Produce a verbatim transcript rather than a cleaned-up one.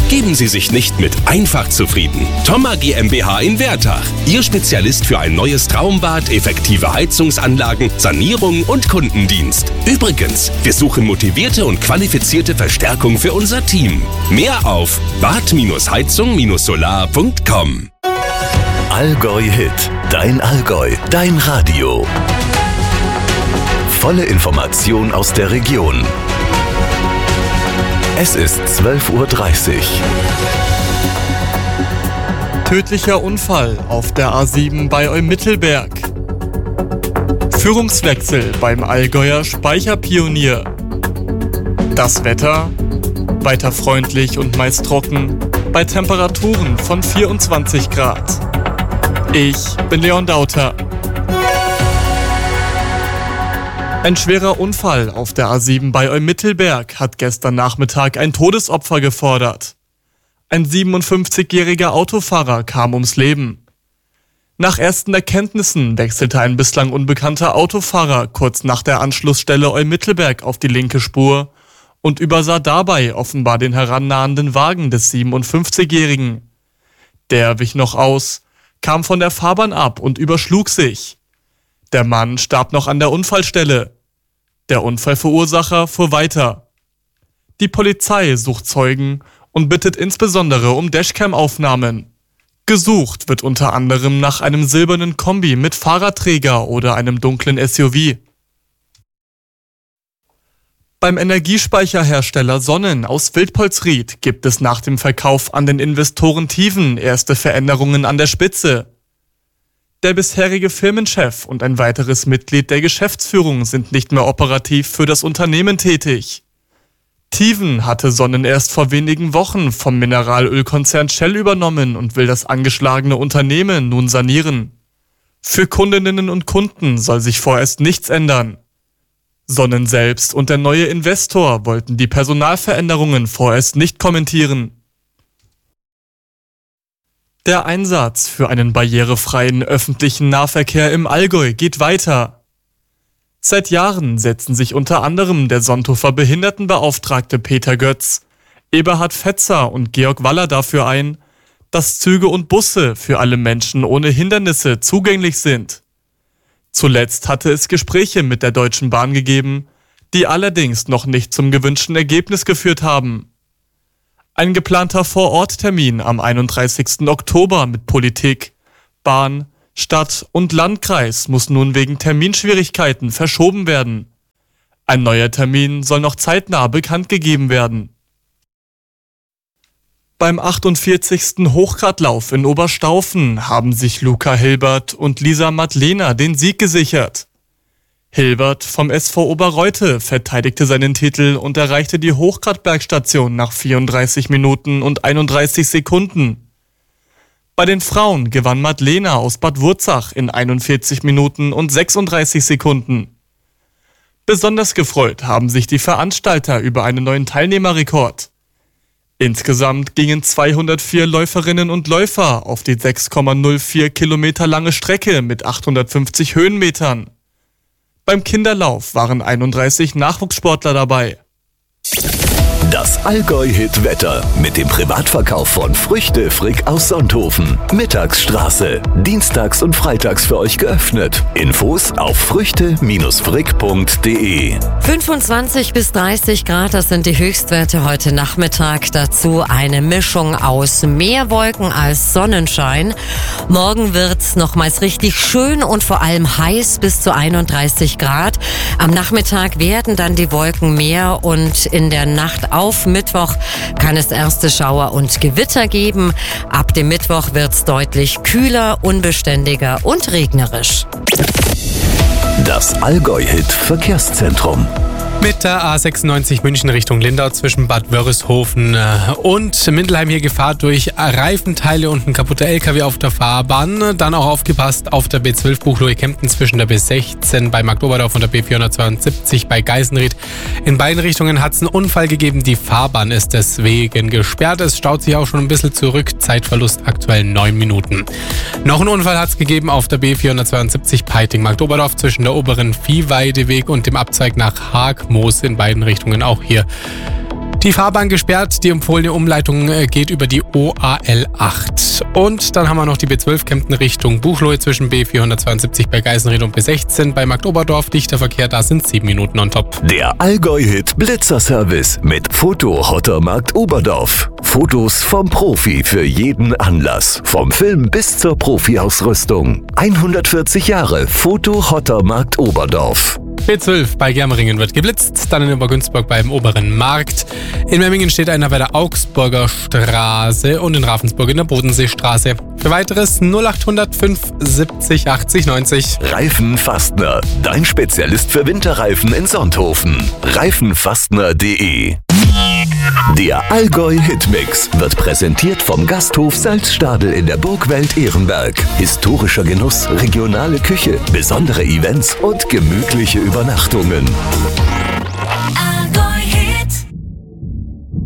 Geben Sie sich nicht mit einfach zufrieden. Thoma GmbH in Wertach. Ihr Spezialist für ein neues Traumbad, effektive Heizungsanlagen, Sanierung und Kundendienst. Übrigens, wir suchen motivierte und qualifizierte Verstärkung für unser Team. Mehr auf bad heizung solar punkt com. Allgäu Hit. Dein Allgäu. Dein Radio. Volle Information aus der Region. Es ist zwölf Uhr dreißig. Tödlicher Unfall auf der A sieben bei Eumittelberg. Führungswechsel beim Allgäuer Speicherpionier. Das Wetter? Weiter freundlich und meist trocken, bei Temperaturen von vierundzwanzig Grad. Ich bin Leon Dauter. Ein schwerer Unfall auf der A sieben bei Eumittelberg hat gestern Nachmittag ein Todesopfer gefordert. Ein siebenundfünfzigjähriger Autofahrer kam ums Leben. Nach ersten Erkenntnissen wechselte ein bislang unbekannter Autofahrer kurz nach der Anschlussstelle Eumittelberg auf die linke Spur und übersah dabei offenbar den herannahenden Wagen des siebenundfünfzigjährigen. Der wich noch aus, kam von der Fahrbahn ab und überschlug sich. Der Mann starb noch an der Unfallstelle. Der Unfallverursacher fuhr weiter. Die Polizei sucht Zeugen und bittet insbesondere um Dashcam-Aufnahmen. Gesucht wird unter anderem nach einem silbernen Kombi mit Fahrradträger oder einem dunklen S U V. Beim Energiespeicherhersteller Sonnen aus Wildpolsried gibt es nach dem Verkauf an den Investoren Tiven erste Veränderungen an der Spitze. Der bisherige Firmenchef und ein weiteres Mitglied der Geschäftsführung sind nicht mehr operativ für das Unternehmen tätig. Tiven hatte Sonnen erst vor wenigen Wochen vom Mineralölkonzern Shell übernommen und will das angeschlagene Unternehmen nun sanieren. Für Kundinnen und Kunden soll sich vorerst nichts ändern. Sonnen selbst und der neue Investor wollten die Personalveränderungen vorerst nicht kommentieren. Der Einsatz für einen barrierefreien öffentlichen Nahverkehr im Allgäu geht weiter. Seit Jahren setzen sich unter anderem der Sonthofer Behindertenbeauftragte Peter Götz, Eberhard Fetzer und Georg Waller dafür ein, dass Züge und Busse für alle Menschen ohne Hindernisse zugänglich sind. Zuletzt hatte es Gespräche mit der Deutschen Bahn gegeben, die allerdings noch nicht zum gewünschten Ergebnis geführt haben. Ein geplanter Vororttermin am einunddreißigsten Oktober mit Politik, Bahn, Stadt und Landkreis muss nun wegen Terminschwierigkeiten verschoben werden. Ein neuer Termin soll noch zeitnah bekannt gegeben werden. Beim achtundvierzigsten Hochgradlauf in Oberstaufen haben sich Luca Hilbert und Lisa Madlener den Sieg gesichert. Hilbert vom S V Oberreute verteidigte seinen Titel und erreichte die Hochgradbergstation nach vierunddreißig Minuten und einunddreißig Sekunden. Bei den Frauen gewann Madlener aus Bad Wurzach in einundvierzig Minuten und sechsunddreißig Sekunden. Besonders gefreut haben sich die Veranstalter über einen neuen Teilnehmerrekord. Insgesamt gingen zweihundertvier Läuferinnen und Läufer auf die sechs Komma null vier Kilometer lange Strecke mit achthundertfünfzig Höhenmetern. Beim Kinderlauf waren einunddreißig Nachwuchssportler dabei. Das Allgäu-Hit-Wetter mit dem Privatverkauf von Früchte Frick aus Sonthofen. Mittagsstraße. Dienstags und freitags für euch geöffnet. Infos auf früchte frick punkt de. fünfundzwanzig bis dreißig Grad, das sind die Höchstwerte heute Nachmittag. Dazu eine Mischung aus mehr Wolken als Sonnenschein. Morgen wird's nochmals richtig schön und vor allem heiß bis zu einunddreißig Grad. Am Nachmittag werden dann die Wolken mehr und in der Nacht auf Mittwoch kann es erste Schauer und Gewitter geben. Ab dem Mittwoch wird's deutlich kühler, unbeständiger und regnerisch. Das Allgäu-Hit-Verkehrszentrum. Mit der A sechsundneunzig München Richtung Lindau zwischen Bad Wörishofen und Mindelheim hier Gefahr durch Reifenteile und ein kaputter L K W auf der Fahrbahn. Dann auch aufgepasst auf der B zwölf Buchloe-Kempten zwischen der B sechzehn bei Marktoberdorf und der B vierhundertzweiundsiebzig bei Geisenried. In beiden Richtungen hat es einen Unfall gegeben. Die Fahrbahn ist deswegen gesperrt. Es staut sich auch schon ein bisschen zurück. Zeitverlust aktuell neun Minuten. Noch einen Unfall hat es gegeben auf der B vierhundertzweiundsiebzig Peiting-Marktoberdorf zwischen der oberen Viehweideweg und dem Abzweig nach Haag. Moos in beiden Richtungen auch hier Die Fahrbahn gesperrt, die empfohlene Umleitung geht über die O A L acht. Und dann haben wir noch die B zwölf Kempten Richtung Buchloe zwischen B vierhundertzweiundsiebzig bei Geisenried und B sechzehn. Bei Marktoberdorf dichter Verkehr, da sind sieben Minuten on top. Der Allgäu-Hit Blitzerservice mit Foto-Hotter Markt Oberdorf. Fotos vom Profi für jeden Anlass. Vom Film bis zur Profi-Ausrüstung. hundertvierzig Jahre Foto-Hotter Markt Oberdorf. B zwölf bei Germeringen wird geblitzt, dann in Obergünzburg beim Oberen Markt. In Memmingen steht einer bei der Augsburger Straße und in Ravensburg in der Bodenseestraße. Für weiteres null acht null null fünf siebzig achtzig neunzig. Reifenfastner, dein Spezialist für Winterreifen in Sonthofen. reifenfastner punkt de. Der Allgäu-Hitmix wird präsentiert vom Gasthof Salzstadel in der Burgwelt Ehrenberg. Historischer Genuss, regionale Küche, besondere Events und gemütliche Übernachtungen.